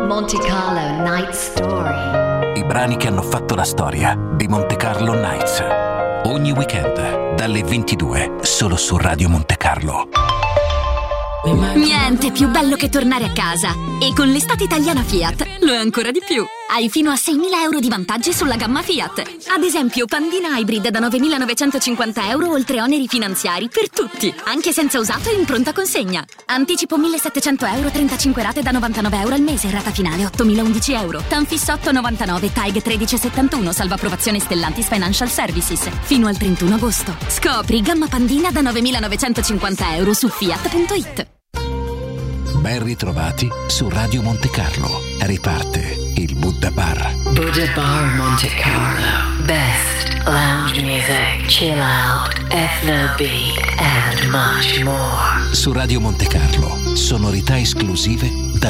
Monte Carlo Night Story. I brani che hanno fatto la storia di Monte Carlo Nights. Ogni weekend dalle 22 solo su Radio Monte Carlo. Niente più bello che tornare a casa. E con l'estate italiana Fiat lo è ancora di più. Hai fino a 6.000 euro di vantaggi sulla gamma Fiat. Ad esempio Pandina Hybrid da 9.950 euro oltre oneri finanziari per tutti, anche senza usato e in pronta consegna. Anticipo 1.700 euro, 35 rate da 99 euro al mese, rata finale 8.011 euro. Tanfis 8,99, TAG 13,71, salva approvazione Stellantis Financial Services. Fino al 31 agosto. Scopri gamma Pandina da 9.950 euro su fiat.it. Ben ritrovati su Radio Monte Carlo. Riparte il Buddha Bar. Buddha Bar Monte Carlo. Best lounge music, chill out, ethno beat and much more. Su Radio Monte Carlo, sonorità esclusive